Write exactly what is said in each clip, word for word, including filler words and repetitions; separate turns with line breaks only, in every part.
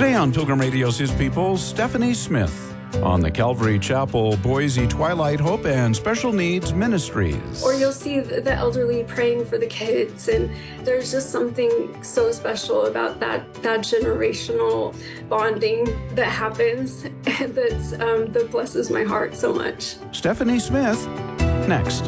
Today on Pilgrim Radio's His People, Stephanie Smith on the Calvary Chapel Boise Twilight Hope and Special Needs Ministries.
Or you'll see the elderly praying for the kids, and there's just something so special about that that generational bonding that happens that's um, that blesses my heart so much.
Stephanie Smith, next.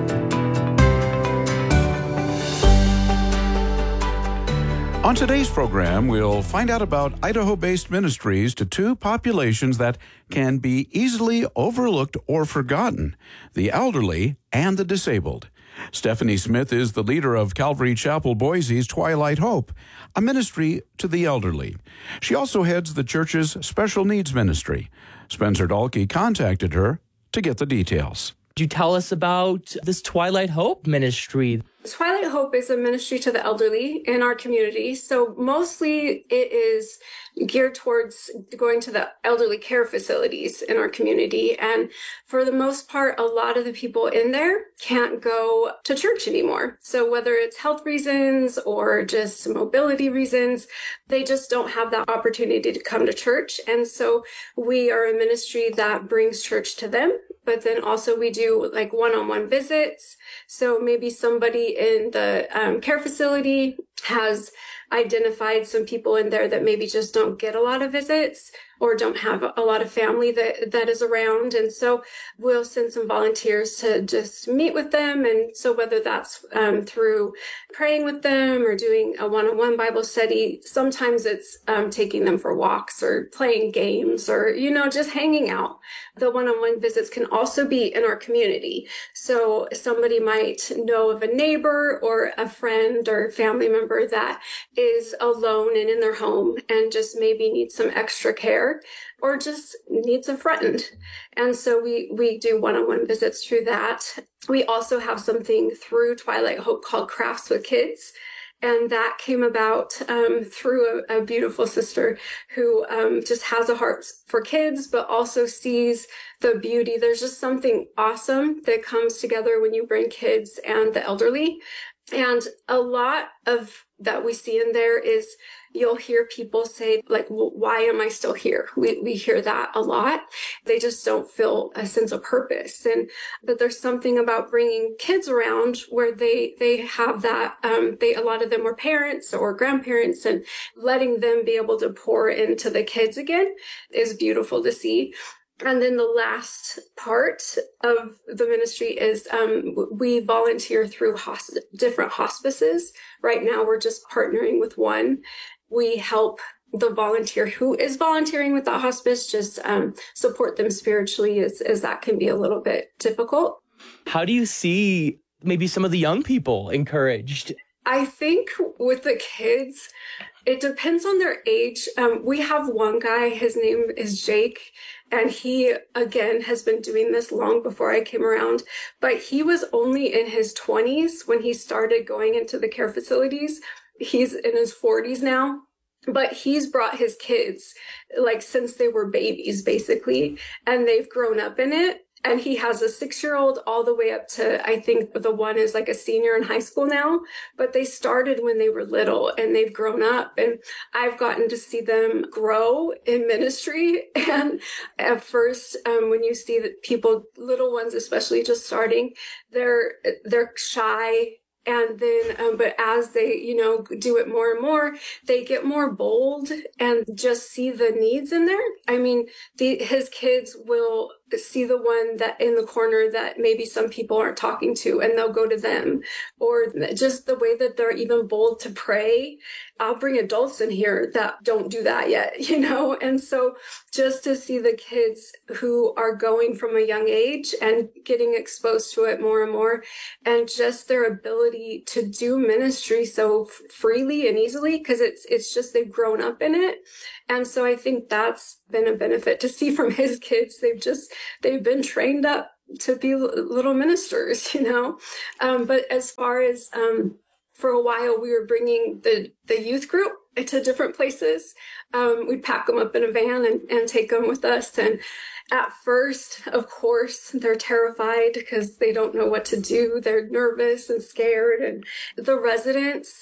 On today's program, we'll find out about Idaho-based ministries to two populations that can be easily overlooked or forgotten, the elderly and the disabled. Stephanie Smith is the leader of Calvary Chapel Boise's Twilight Hope, a ministry to the elderly. She also heads the church's special needs ministry. Spencer Dalkey contacted her to get the details.
Could you tell us about this Twilight Hope ministry?
Twilight Hope is a ministry to the elderly in our community. So mostly it is geared towards going to the elderly care facilities in our community. And for the most part, a lot of the people in there can't go to church anymore. So whether it's health reasons or just mobility reasons, they just don't have that opportunity to come to church. And so we are a ministry that brings church to them. But then also we do like one-on-one visits. So maybe somebody in the um, care facility has identified some people in there that maybe just don't get a lot of visits or don't have a lot of family that, that is around. And so we'll send some volunteers to just meet with them. And so whether that's um, through praying with them or doing a one-on-one Bible study, sometimes it's um, taking them for walks or playing games or, you know, just hanging out. The one-on-one visits can also be in our community. So somebody might know of a neighbor or a friend or family member that is alone and in their home and just maybe needs some extra care or just needs a friend. And so we, we do one-on-one visits through that. We also have something through Twilight Hope called Crafts with Kids. And that came about um, through a, a beautiful sister who um, just has a heart for kids, but also sees the beauty. There's just something awesome that comes together when you bring kids and the elderly. And a lot of that we see in there is you'll hear people say, like, well, why am I still here? We we hear that a lot. They just don't feel a sense of purpose. And that there's something about bringing kids around where they they have that, um, they a lot of them were parents or grandparents, and letting them be able to pour into the kids again is beautiful to see. And then the last part of the ministry is um, we volunteer through hosp- different hospices. Right now, we're just partnering with one. We help the volunteer who is volunteering with the hospice just um, support them spiritually, as, as that can be a little bit difficult.
How do you see maybe some of the young people encouraged?
I think with the kids, it depends on their age. Um, we have one guy, his name is Jake, and he, again, has been doing this long before I came around, but he was only in his twenties when he started going into the care facilities. He's in his forties now, but he's brought his kids like since they were babies, basically, and they've grown up in it. And he has a six-year-old all the way up to, I think the one is like a senior in high school now, but they started when they were little and they've grown up. And I've gotten to see them grow in ministry. And at first, um, when you see that people, little ones especially just starting, they're, they're shy. And then, um, but as they, you know, do it more and more, they get more bold and just see the needs in there. I mean, the, his kids will see the one that in the corner that maybe some people aren't talking to, and they'll go to them. Or just the way that they're even bold to pray. I'll bring adults in here that don't do that yet, you know? And so just to see the kids who are going from a young age and getting exposed to it more and more, and just their ability to do ministry so f- freely and easily, because it's, it's just they've grown up in it. And so I think that's been a benefit to see from his kids. They've just, they've been trained up to be little ministers, you know? Um, but as far as, um, for a while, we were bringing the, the youth group to different places. Um, we'd pack them up in a van and, and take them with us. And at first, of course, they're terrified because they don't know what to do. They're nervous and scared. And the residents,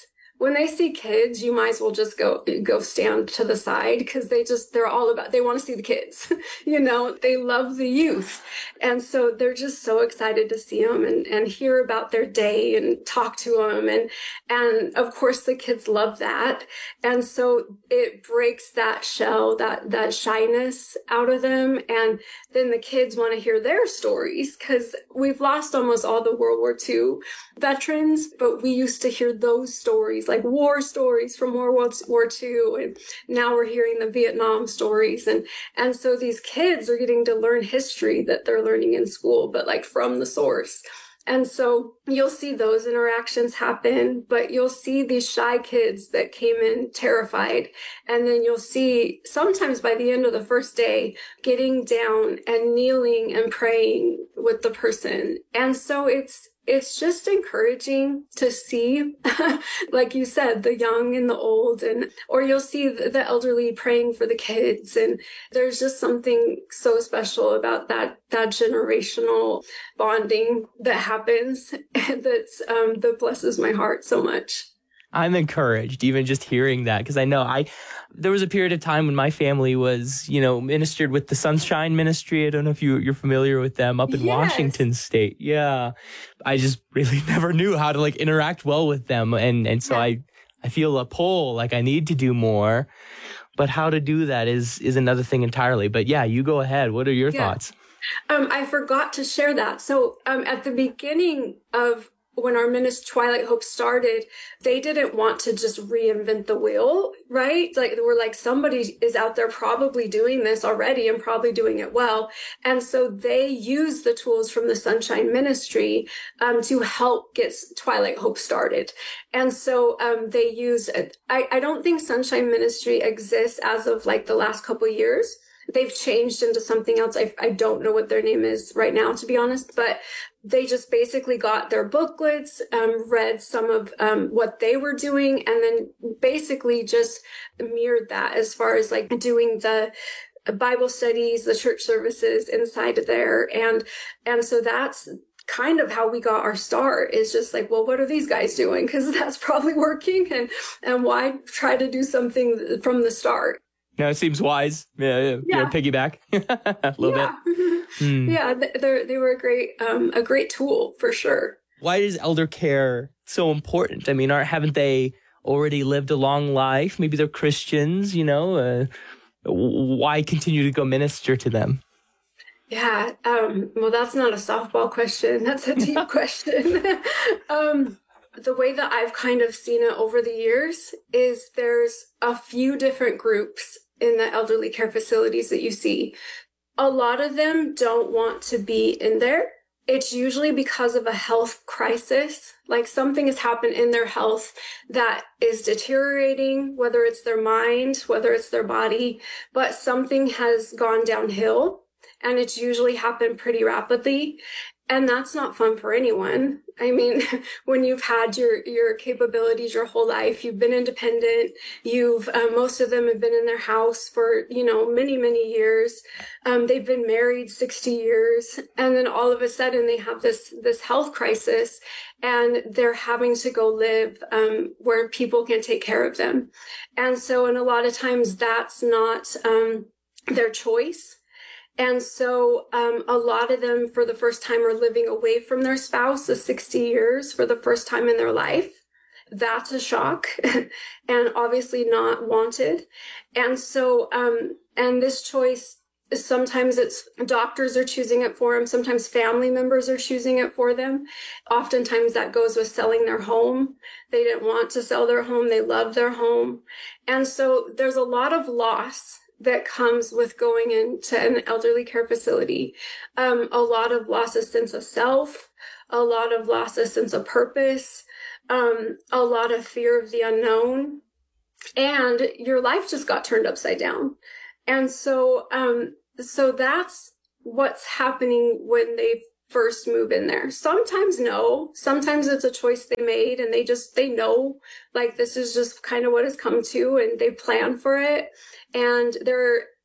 when they see kids, you might as well just go go stand to the side because they just they're all about they want to see the kids. You know, they love the youth, and so they're just so excited to see them and and hear about their day and talk to them, and and of course the kids love that, and so it breaks that shell, that that shyness out of them, and then the kids want to hear their stories because we've lost almost all the World War Two veterans, but we used to hear those stories, like war stories from World War Two, and now we're hearing the Vietnam stories, and and so these kids are getting to learn history that they're learning in school, but like from the source. And so you'll see those interactions happen, but you'll see these shy kids that came in terrified. And then you'll see sometimes by the end of the first day, getting down and kneeling and praying with the person. And so it's It's just encouraging to see, like you said, the young and the old, and or you'll see the, the elderly praying for the kids. And there's just something so special about that that generational bonding that happens that's um, that blesses my heart so much.
I'm encouraged even just hearing that, because I know I there was a period of time when my family was, you know, ministered with the Sunshine Ministry. I don't know if you, you're familiar with them up in
Yes.
Washington State. Yeah. I just really never knew how to like interact well with them. And, and so
Yeah.
I, I feel a pull, like I need to do more, but how to do that is, is another thing entirely. But yeah, you go ahead. What are your
Yeah.
thoughts?
Um, I forgot to share that. So um, at the beginning of when our ministry Twilight Hope started, they didn't want to just reinvent the wheel, right? Like they were like, somebody is out there probably doing this already and probably doing it well. And so they used the tools from the Sunshine Ministry um, to help get Twilight Hope started. And so um, they used, I, I don't think Sunshine Ministry exists as of like the last couple of years. They've changed into something else. I, I don't know what their name is right now, to be honest, but they just basically got their booklets, um, read some of um, what they were doing, and then basically just mirrored that as far as like doing the Bible studies, the church services inside of there. And, and so that's kind of how we got our start, is just like, well, what are these guys doing? Because that's probably working, and, and why try to do something from the start?
No, it seems wise. Yeah, yeah.
Yeah.
You know, piggyback a little
yeah.
bit. Mm.
Yeah, they they were a great um, a great tool for sure.
Why is elder care so important? I mean, aren't haven't they already lived a long life? Maybe they're Christians, you know. Uh, why continue to go minister to them?
Yeah. Um, well, that's not a softball question. That's a deep question. um, the way that I've kind of seen it over the years is there's a few different groups in the elderly care facilities that you see. A lot of them don't want to be in there. It's usually because of a health crisis, like something has happened in their health that is deteriorating, whether it's their mind, whether it's their body, but something has gone downhill, and it's usually happened pretty rapidly. And that's not fun for anyone. I mean, when you've had your, your capabilities your whole life, you've been independent, you've, uh, most of them have been in their house for, you know, many, many years. Um, they've been married sixty years. And then all of a sudden they have this, this health crisis, and they're having to go live, um, where people can take care of them. And so, and a lot of times that's not, um, their choice. And so um, a lot of them, for the first time, are living away from their spouse of sixty years for the first time in their life. That's a shock and obviously not wanted. And so, um, and this choice, sometimes it's doctors are choosing it for them. Sometimes family members are choosing it for them. Oftentimes that goes with selling their home. They didn't want to sell their home. They love their home. And so there's a lot of loss that comes with going into an elderly care facility. Um, a lot of loss of sense of self, a lot of loss of sense of purpose, um, a lot of fear of the unknown, and your life just got turned upside down. And so, um, so that's what's happening when they first move in there. Sometimes no, sometimes it's a choice they made, and they just, they know, like, this is just kind of what has come to, and they plan for it. And they're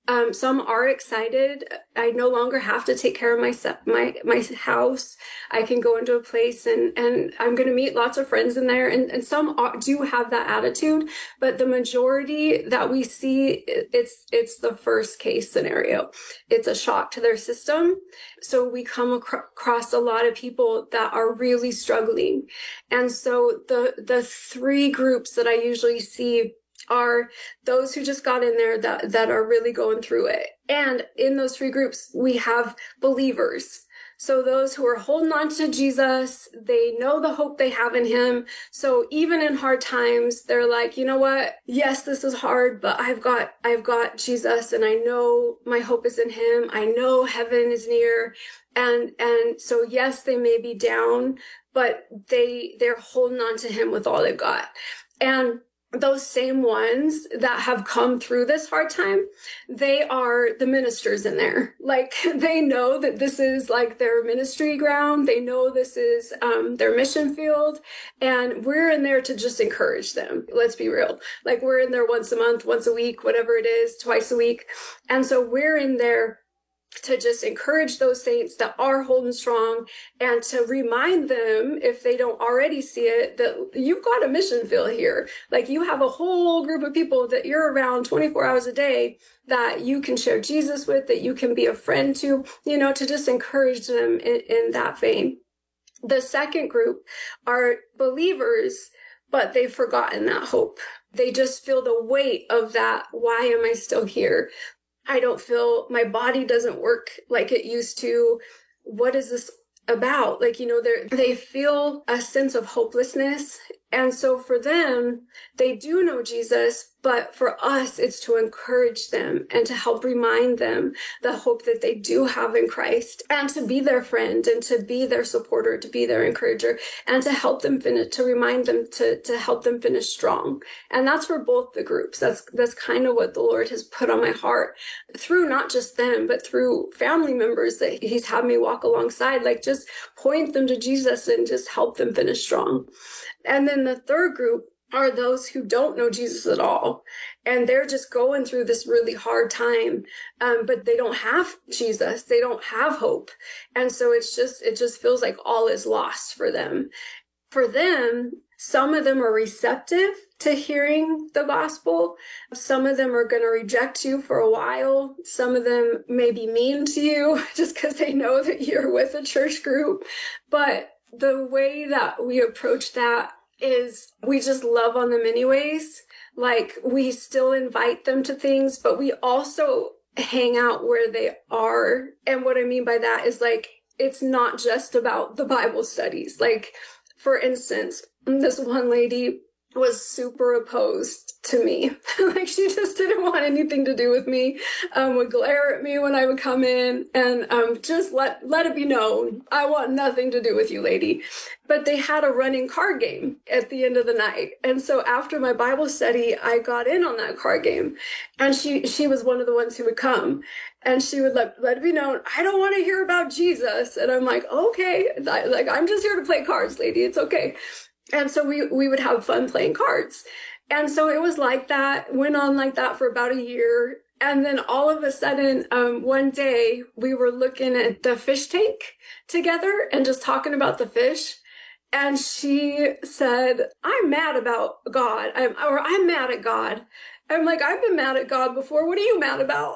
Um, some are excited. I no longer have to take care of my my my house. I can go into a place and and I'm going to meet lots of friends in there. And and some are, do have that attitude, but the majority that we see, it's it's the first case scenario. It's a shock to their system. So we come acro- across a lot of people that are really struggling, and so the the three groups that I usually see are those who just got in there that, that are really going through it. And in those three groups, we have believers. So those who are holding on to Jesus, they know the hope they have in him. So even in hard times, they're like, you know what? Yes, this is hard, but I've got, I've got Jesus, and I know my hope is in him. I know heaven is near. And, and so yes, they may be down, but they, they're holding on to him with all they've got. And those same ones that have come through this hard time, they are the ministers in there. Like, they know that this is like their ministry ground. They know this is um, their mission field. And we're in there to just encourage them. Let's be real. Like, we're in there once a month, once a week, whatever it is, twice a week. And so we're in there to just encourage those saints that are holding strong, and to remind them, if they don't already see it, that you've got a mission field here. Like, you have a whole group of people that you're around twenty-four hours a day that you can share Jesus with, that you can be a friend to, you know, to just encourage them in, in that vein. The second group are believers, but they've forgotten that hope. They just feel the weight of that. Why am I still here? I don't feel, my body doesn't work like it used to. What is this about? Like, you know, they they feel a sense of hopelessness. And so for them, they do know Jesus, but for us, it's to encourage them and to help remind them the hope that they do have in Christ, and to be their friend and to be their supporter, to be their encourager, and to help them finish, to remind them to, to help them finish strong. And that's for both the groups. That's, that's kind of what the Lord has put on my heart through not just them, but through family members that he's had me walk alongside, like just point them to Jesus and just help them finish strong. And then the third group are those who don't know Jesus at all. And they're just going through this really hard time, um, but they don't have Jesus. They don't have hope. And so it's just, it just feels like all is lost for them. For them, some of them are receptive to hearing the gospel. Some of them are going to reject you for a while. Some of them may be mean to you just because they know that you're with a church group. But the way that we approach that is we just love on them anyways. Like, we still invite them to things, but we also hang out where they are. And what I mean by that is, like, it's not just about the Bible studies. Like, for instance, this one lady was super opposed to me. Like, she just didn't want anything to do with me, um, would glare at me when I would come in, and um, just let, let it be known, I want nothing to do with you, lady. But they had a running card game at the end of the night. And so after my Bible study, I got in on that card game. And she, she was one of the ones who would come. And she would let, let it be known, I don't want to hear about Jesus. And I'm like, okay, like, I'm just here to play cards, lady. It's okay. And so we, we would have fun playing cards. And so it was like that, went on like that for about a year. And then all of a sudden, um, one day we were looking at the fish tank together and just talking about the fish. And she said, I'm mad about God, I'm, or I'm mad at God. I'm like, I've been mad at God before. What are you mad about?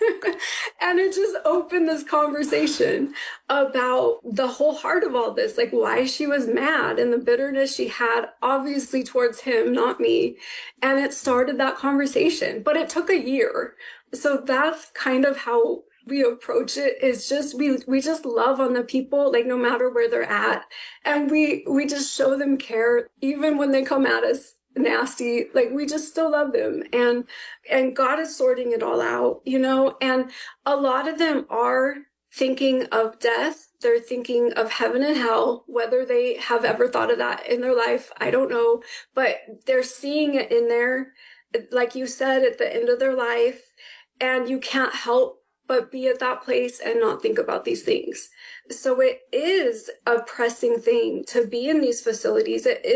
And it just opened this conversation about the whole heart of all this, like why she was mad and the bitterness she had, obviously towards him, not me. And it started that conversation, but it took a year. So that's kind of how we approach it, is just, we, we just love on the people, like no matter where they're at. And we, we just show them care, even when they come at us nasty, like we just still love them. And, and God is sorting it all out, you know, and a lot of them are thinking of death. They're thinking of heaven and hell, whether they have ever thought of that in their life, I don't know, but they're seeing it in there, like you said, at the end of their life. And you can't help but be at that place and not think about these things. So it is a pressing thing to be in these facilities. It is